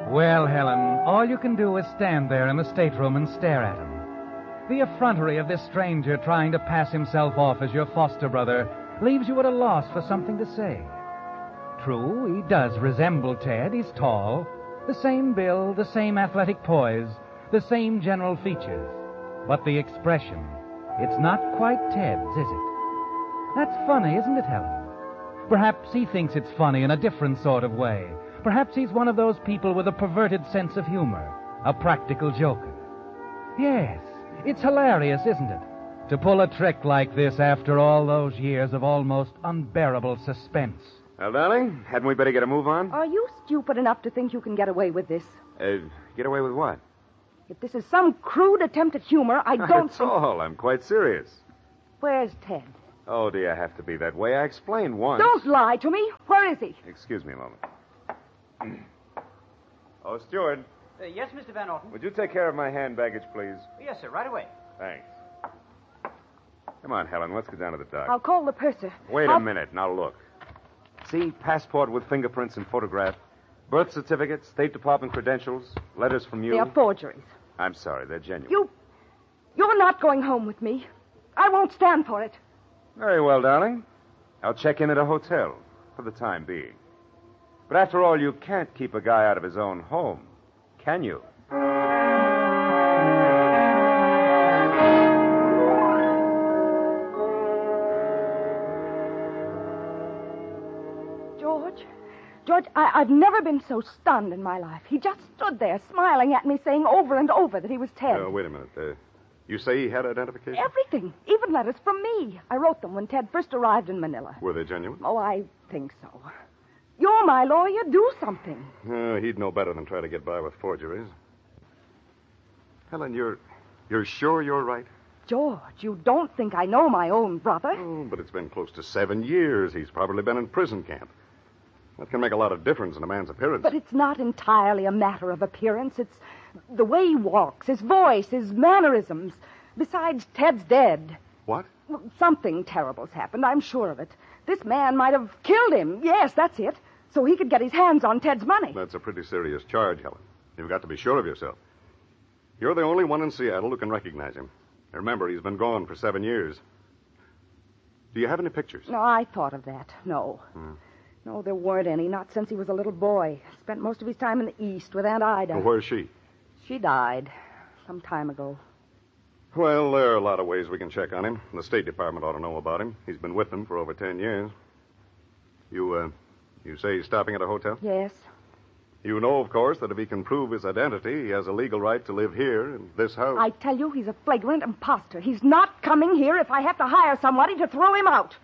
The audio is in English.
Well, Helen, all you can do is stand there in the stateroom and stare at him. The effrontery of this stranger trying to pass himself off as your foster brother leaves you at a loss for something to say. True, he does resemble Ted. He's tall, the same build, the same athletic poise, the same general features. But the expression, it's not quite Ted's, is it? That's funny, isn't it, Helen? Perhaps he thinks it's funny in a different sort of way. Perhaps he's one of those people with a perverted sense of humor, a practical joker. Yes, it's hilarious, isn't it? To pull a trick like this after all those years of almost unbearable suspense. Well, darling, hadn't we better get a move on? Are you stupid enough to think you can get away with this? Get away with what? If this is some crude attempt at humor, I don't Not at all. I'm quite serious. Where's Ted? Oh, do you have to be that way? I explained once. Don't lie to me. Where is he? Excuse me a moment. Oh, steward. Yes, Mr. Van Orton? Would you take care of my hand baggage, please? Yes, sir, right away. Thanks. Come on, Helen. Let's go down to the dock. I'll call the purser. Wait a minute. Now, look. See, passport with fingerprints and photograph, birth certificate, State Department credentials, letters from you. They're forgeries. I'm sorry. They're genuine. You're not going home with me. I won't stand for it. Very well, darling. I'll check in at a hotel for the time being. But after all, you can't keep a guy out of his own home, can you? George, I've never been so stunned in my life. He just stood there smiling at me, saying over and over that he was Ted. Wait a minute. You say he had identification? Everything. Even letters from me. I wrote them when Ted first arrived in Manila. Were they genuine? Oh, I think so. You're my lawyer. Do something. He'd know better than try to get by with forgeries. Helen, you're sure you're right? George, you don't think I know my own brother? Oh, but it's been close to 7 years. He's probably been in prison camp. That can make a lot of difference in a man's appearance. But it's not entirely a matter of appearance. It's the way he walks, his voice, his mannerisms. Besides, Ted's dead. What? Well, something terrible's happened, I'm sure of it. This man might have killed him. Yes, that's it. So he could get his hands on Ted's money. That's a pretty serious charge, Helen. You've got to be sure of yourself. You're the only one in Seattle who can recognize him. Remember, he's been gone for 7 years. Do you have any pictures? No, I thought of that. No. No, there weren't any, not since he was a little boy. Spent most of his time in the East with Aunt Ida. Well, where's she? She died some time ago. Well, there are a lot of ways we can check on him. The State Department ought to know about him. He's been with them for over 10 years. You say he's stopping at a hotel? Yes. You know, of course, that if he can prove his identity, he has a legal right to live here in this house. I tell you, he's a flagrant imposter. He's not coming here if I have to hire somebody to throw him out.